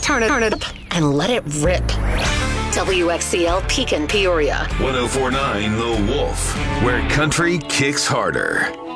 turn it up, and let it rip. WXCL Pekin, Peoria. 1049 The Wolf, where country kicks harder.